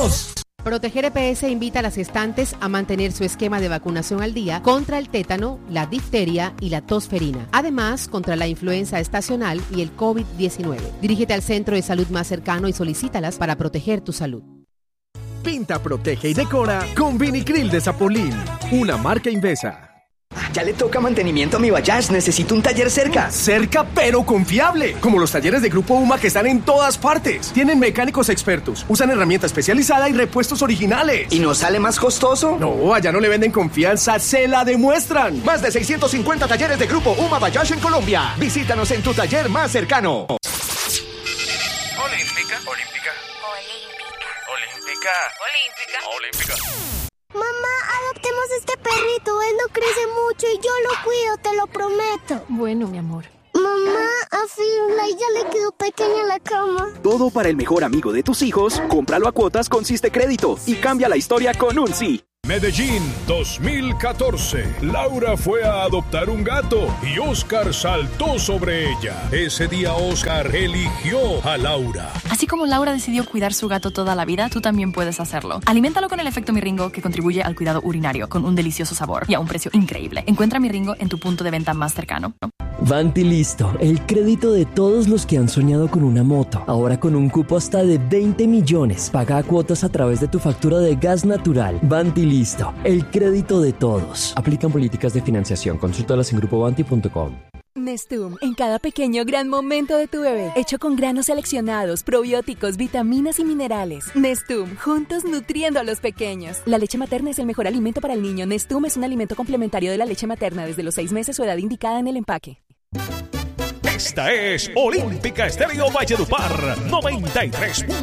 ¡Vamos! Proteger EPS invita a las gestantes a mantener su esquema de vacunación al día contra el tétano, la difteria y la tosferina. Además, contra la influenza estacional y el COVID-19. Dirígete al centro de salud más cercano y solicítalas para proteger tu salud. Pinta, protege y decora con Vinicril de Zapolín, una marca Invesa. Ya le toca mantenimiento a mi Bayash, necesito un taller cerca. Cerca pero confiable, como los talleres de Grupo UMA que están en todas partes. Tienen mecánicos expertos, usan herramienta especializada y repuestos originales. ¿Y no sale más costoso? No, allá no le venden confianza, se la demuestran. Más de 650 talleres de Grupo UMA Bayash en Colombia. Visítanos en tu taller más cercano. Olímpica, olímpica, olímpica, olímpica, olímpica. Mamá, adoptemos este perrito, él no crece mucho y yo lo cuido, te lo prometo. Bueno, mi amor. Mamá, a Firla ya le quedó pequeña la cama. Todo para el mejor amigo de tus hijos, cómpralo a cuotas con Siste Crédito y cambia la historia con un sí. Medellín 2014. Laura fue a adoptar un gato y Oscar saltó sobre ella. Ese día Oscar eligió a Laura. Así como Laura decidió cuidar su gato toda la vida, tú también puedes hacerlo. Aliméntalo con el efecto Miringo, que contribuye al cuidado urinario, con un delicioso sabor y a un precio increíble. Encuentra Miringo en tu punto de venta más cercano. Vanti Listo, el crédito de todos los que han soñado con una moto. Ahora con un cupo hasta de 20 millones. Paga cuotas a través de tu factura de gas natural. Vanti Listo, el crédito de todos. Aplican políticas de financiación. Consúltalas en grupovanti.com. Nestum, en cada pequeño gran momento de tu bebé, hecho con granos seleccionados, probióticos, vitaminas y minerales. Nestum, juntos nutriendo a los pequeños. La leche materna es el mejor alimento para el niño. Nestum es un alimento complementario de la leche materna desde los 6 meses o edad indicada en el empaque. Esta es Olímpica Estéreo Valledupar 93.